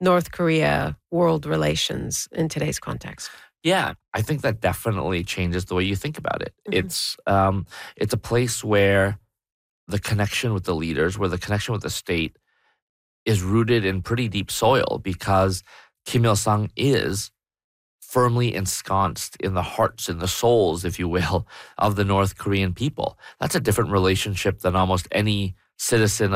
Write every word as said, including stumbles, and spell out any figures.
North Korea world relations in today's context? Yeah, I think that definitely changes the way you think about it. Mhm. It's um, it's a place where the connection with the leaders, where the connection with the state is rooted in pretty deep soil because Kim Il Sung is firmly ensconced in the hearts and the souls, if you will, of the North Korean people. That's a different relationship than almost any citizen